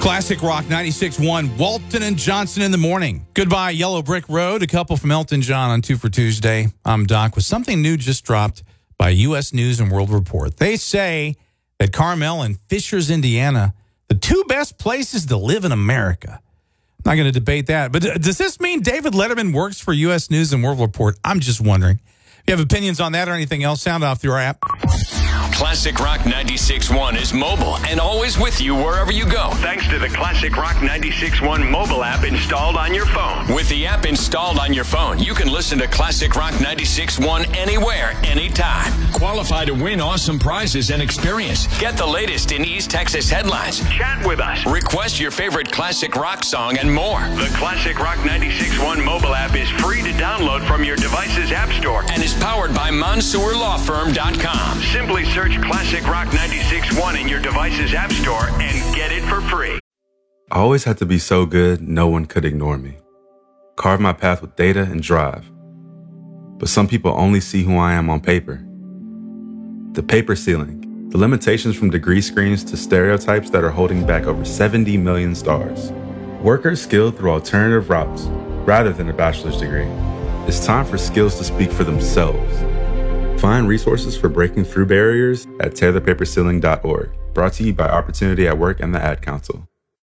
Classic Rock 96.1, Walton and Johnson in the morning. Goodbye, Yellow Brick Road, a couple from Elton John on 2 for Tuesday. I'm Doc with something new just dropped by U.S. News and World Report. They say that Carmel and Fishers, Indiana, the two best places to live in America. I'm not going to debate that. But does this mean David Letterman works for U.S. News and World Report? I'm just wondering. If you have opinions on that or anything else, sound off through our app. Classic Rock 96.1 is mobile and always with you wherever you go. Thanks to the Classic Rock 96.1 mobile app installed on your phone. With the app installed on your phone, you can listen to Classic Rock 96.1 anywhere, anytime. Qualify to win awesome prizes and experience. Get the latest in East Texas headlines. Chat with us. Request your favorite classic rock song and more. The Classic Rock 96.1 mobile app is free to download from your device's app store and is powered by MonsourLawFirm.com. Simply search Classic Rock 96.1 in your device's app store and get it for free. I always had to be so good, no one could ignore me. Carve my path with data and drive. But some people only see who I am on paper. The paper ceiling, the limitations from degree screens to stereotypes that are holding back over 70 million stars. Workers skilled through alternative routes, rather than a bachelor's degree. It's time for skills to speak for themselves. Find resources for breaking through barriers at tearthepaperceiling.org. Brought to you by Opportunity at Work and the Ad Council.